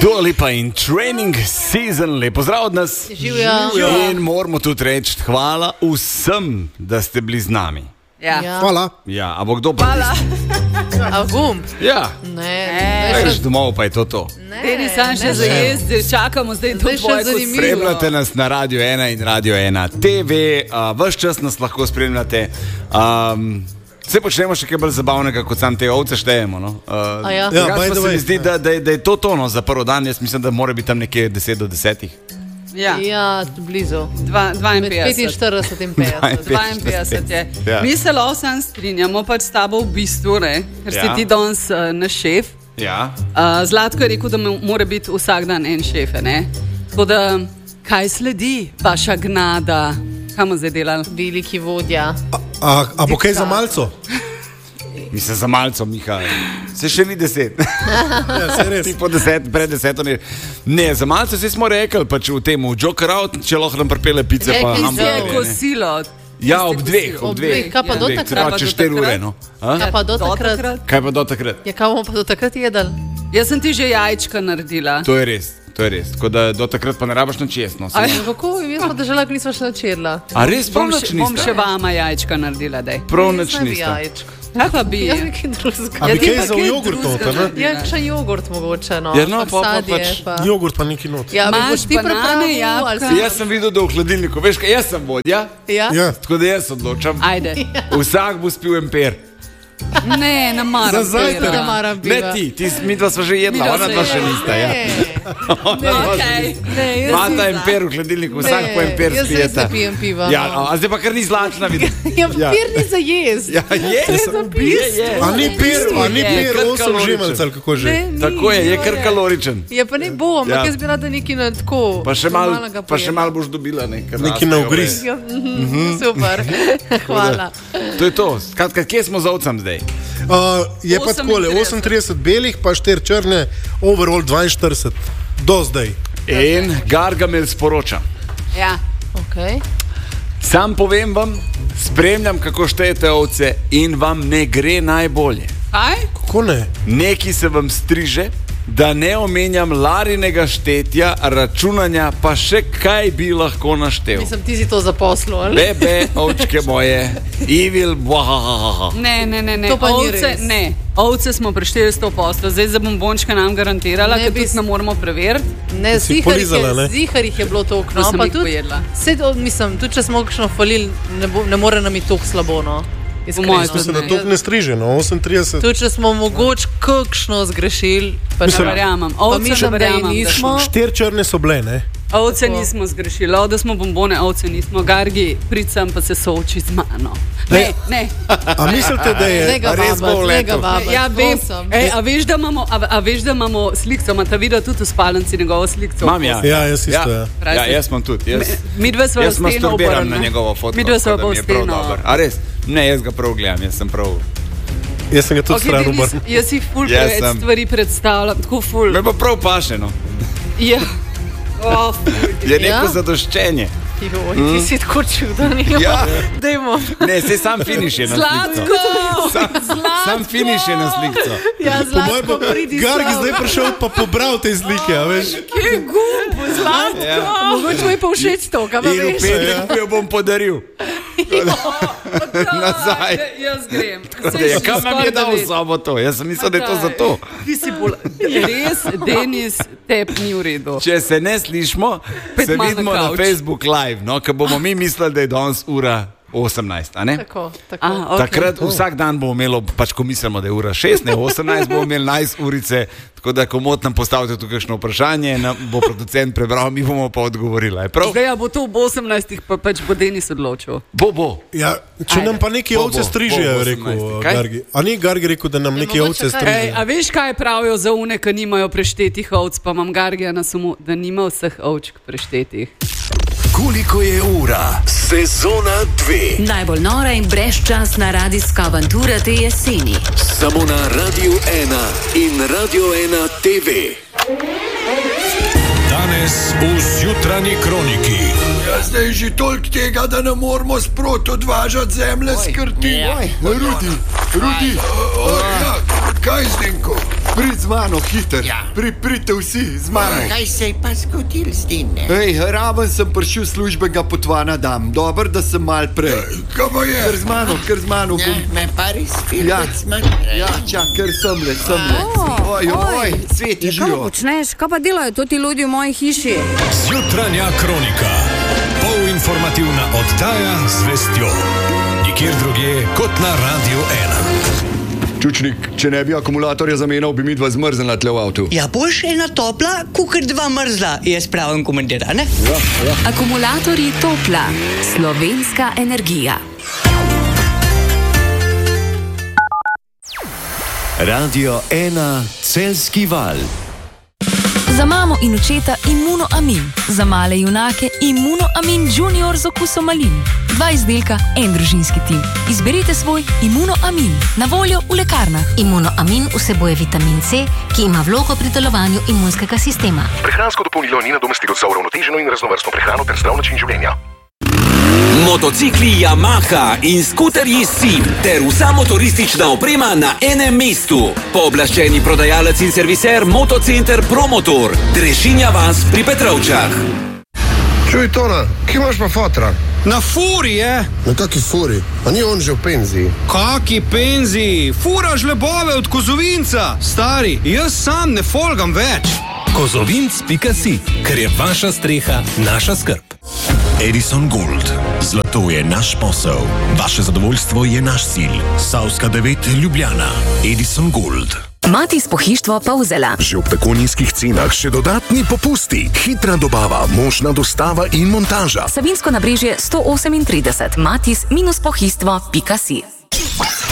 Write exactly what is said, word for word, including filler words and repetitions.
Dua Lipa in Training Season, lepo zdrav od nas. Živijo. In moramo tudi reči hvala vsem, da ste bili z nami. Ja. Ja. Hvala. Ja, a bo kdo pa... Hvala. A gum? Ja, Ne. greš domov, pa je to to. Teri sam še za jesti, čakamo zdaj to Zdaj še tvoje zanimivo. kosilo. Spremljate nas na Radio ena in Radio ena T V, uh, ves čas nas lahko spremljate. Um, Vse počnemo še kaj bolj zabavnega, kot sam te ovce štejemo. No? Uh, A ja? Ja, drugače by pa the se mi way. zdi, da, da, je- da je to tono za prvo dan. Jaz mislim, da mora biti tam nekje deset do desetih. Ja, Ja, blizu. Dva- Med dvainpetdeset. petinštirideset in petdeset. dvainpetdeset je. Ja. Mi se lahko strinjamo pač s tabo v bistvu, ne? Ker si Ja. ti danes uh, naš šef. Ja. Uh, Zlatko je rekel, da mo- mora biti vsak dan en šef. Ne? Tako da, kaj sledi, vaša gnada? Kaj bomo zdaj delali? Veliki vodja. A, a bo kaj za malco? Mislim, za malco, Miha. Se še ni deset. Ja, se res. Ti po deset, pred deseto ne. Ne, za malce se smo rekli, pač v tem, v Joker Out, če lahko nam pripele pice, Je, pa ki nam se Je je pripelje, ne. kosilo. Ja, ob dveh, ob Ob dveh. dveh, kaj pa Ja. do Dveh, se takrat? pravi, Pa čez do štiri takrat? ure, no. A? Kaj pa do takrat? Kaj pa do takrat? Ja, kaj bomo pa do takrat jedli? Jaz sem ti že jajčka naredila. To je res, to je res. Tako da do takrat pa ne rabaš nič jesti. No. A Samo- Kako? Mi smo držali, ko nismo še načirla. A res, prav Bom, nič še, bom niste? še vama jajčka naredila, daj. Prav Jaz nič ne bi niste. jajčko. Kaj pa bi? Ja, nekaj drugega. A bi ti kaj pa za kaj jogurt drugega noter, ne? naredila? Ja, še jogurt mogoče, no. Ja, no, pa- pa sadje, pač- pa. Jogurt pa neki not. Ja, mi Imaš boš ti banane, pripravil, jabolka? ali si- Jaz sem videl, da v hladilniku, veš kaj, jaz sem vodja, Ja? Ja. tako da jaz odločam. Ajde. Vsak bo spil en per. Ne, ne maram. Za zajtrk. pera. Da maram Ne piva. ti, ti mi dva sva že jedla, Midva ona sva dva še jedla. nista. Ja. Ne. Ona dva še Okej, nista. ne, jaz Mata nisem. en per v hladilniku, vsak po en per jaz res spijeta. ne pijem piva. Ja, no. a zdaj pa kar ni zlačna vidim. Ja, pir ni za jesti. Ja, je, je, je. A ni per, a ni Je, per kar osem kaloričen. žemalc ali kako že? Ne, ni, Tako je, je kar jo kaloričen. Ja, pa ne bo, ampak Ja. jaz bi rada nekaj na tako. Pa še malo normalnega pa še pojedla. mal boš dobila nekaj. Neki na ugriz. Ja, mhm, super, hvala. To je to. Skratka, kje smo z ovcem zdaj? Uh, je pa takole, osemintrideset belih, pa štiri črne, overall dvainštirideset. Do zdaj. In Gargamel sporoča. Ja. Okay. Sam povem vam, spremljam, kako štejete ovce in vam ne gre najbolje. Kaj? Kako ne? Neki se vam striže, da ne omenjam Larinega štetja, računanja, pa še kaj bi lahko naštel. Mislim, ti si to zaposlil, ali? Bebe, ovčke moje, evil, wahahaha. Ne, ne, ne, ne. To pa ni ovce, res. ne. Ovce smo prešteli sto posto, zdaj za bombončka nam garantirala, Ne ker bi tudi s- ne moramo preveriti. Ne, Si zihar jih polizala, je, ne? zihar jih je bilo to okno. To sem Pa jih tudi, pojedla. saj to, mislim, tudi če smo kakšno falili, ne, bo, ne more nam biti tako slabo, no. Iskreno. moje Mislim, da Ne. to ne striže, no, osemintrideset. Tudi če smo mogoče kakšno zgrešili, pa Ne verjamem. pa Ovce mislim, ne da jih verjamem, da nismo. Štiri črne so bile, ne? Ovce Tako. nismo zgrešili, da smo bombone, ovce nismo. Gargi, pricam pa se sooči z mano. Ne, ne. A mislite, da Ne je... ga A res bo vabati, ne ga vletel? vabati. Ja, vem. prosim. Ej, a, veš, da imamo, a, a veš, da imamo sliko, imate videl tudi v spalnici njegovo sliko? Imam ja. Ja, jaz isto, ja. Ja, jaz imam tudi. Jaz, Mi dve smo jaz v steno masturbiram obrnili, na ne? njegovo fotko. Mi dve smo tako da pa mi v je prav steno. dober. A res? Ne, jaz ga prav gledam, jaz sem prav. Jaz sem ga tudi Okay, stran Denis, obrnil. jaz si ful Jaz preveč sem. stvari predstavljam, tako ful. Me pa prav paše, no. Ja. Oh, ful. Je neko Ja? zadoščenje. Joj, ti si tako čuden. Ja. Dajmo. Ne, se sam finiš je na Zlatko! slikco. Sam, sam finiš je na slikco. Ja, Po mojem Zlatko, pa pridi Gargi sem. zdaj prišel pa pobral te slike, a veš? Kje je gumb, Zlatko? Ja. Mogoče mu je pa všeč to, kaj pa In v veš. petek mi jo bom podaril. Nazaj. Ja, jaz grem. Tako da je, kam nam je dal v sobo to? Jaz sem mislil, da je to za to. Ti si bolj res, Denis, tep ni v redu. Če se ne slišmo, Pet se malo na vidimo na kavč. Facebook Live, no, ker bomo mi mislili, da je danes ura osemnajst, a ne? Tako, tako. A, okay. Takrat vsak dan bomo imeli, pač ko mislimo, da je ura šest, ne osemnajst, bomo imeli enajst urice, tako da ko mot nam postavite tu kakšno vprašanje, nam bo producent prebral, mi bomo pa odgovorili. Je prav? Zdaj ja bo to ob osemnajstih, pa pač bo Denis odločil. Bo, bo. Ja, če Ajde. nam pa neki Bo, bo, ovce strižejo, bo, je bo rekel osemnajst. Kaj? Gargi. A ni Gargi rekel, da nam Ja, neki mogoče ovce kaj. Ej, strižejo? a veš, kaj pravijo za une, ki nimajo preštetih ovc, pa imam Gargija na sumu, da nima vseh ovčk preštetih. Koliko je ura? Sezona dve. Najbolj nora in brezčasna radijska avantura te jeseni. Samo na Radio ena in Radio ena T V. Danes v zjutranji kroniki. Ja, zdaj je že toliko tega, da ne moramo sproti odvažati zemlje s krti. Rudi, Rudi, o, o, ja, kaj z Denko? Prid z mano, hiter. Ja. Pri, pridite vsi z mano. Kaj se je pa zgodil z njim? Ej, raven sem prišel službenega potvana dam. Dobar, da sem mal prej. Kaj pa je? Ker z mano, ker z mano. Ja, me pa res film, Ja. da smo prej. Ja, čak, ker sem le, sem le. Oj, oj, sveti Kaj živo. počneš? Kaj pa delajo to ti ljudje v moji hiši? Zjutranja kronika. Polinformativna oddaja z vestjo. Nikjer drugje kot na Radio ena. Čučnik, če ne bi akumulatorja zamenjal, bi mi dva zmrznila tle v avtu. Ja, boš ena topla, kukar dva mrzla, jaz pravim komentar, ne? Ja, ja. Akumulatorji Topla, slovenska energija. Radio ena Celjski val. Za mamo in očeta Immunoamin, za male junake Immunoamin Junior z okusom malin. Dva izdelka, en družinski tim. Izberite svoj Immunoamin, na voljo v lekarnah. Immunoamin vsebuje vitamin C, ki ima vlogo pri delovanju imunskega sistema. Prehransko dopolnilo ni nadomestilo za uravnoteženo in raznovrstno prehrano ter zdrav način življenja. Motocikli Yamaha in skuterji Sim ter vsa motoristična oprema na enem mestu. Pooblaščeni prodajalec in serviser Motocenter Promotor, Drežinja vas pri Petrovčah. Čuj, Tona, kje imaš pa fotra? Na furi je. Na kaki furi? Pa ni on že v penziji? Kaki penziji? Furaš lebove od Kozovinca. Stari, jaz sam ne folgam več. Kozovinc pika si, ker je vaša streha naša skrb. Edison Gold. Zlato je naš posel. Vaše zadovoljstvo je naš cilj. Savska devet Ljubljana. Edison Gold. Matis pohištvo Povzela. Že ob tako nizkih cenah še dodatni popusti. Hitra dobava, možna dostava in montaža. Savinsko nabrežje sto osemintrideset. Matis minus pohištvo pika si.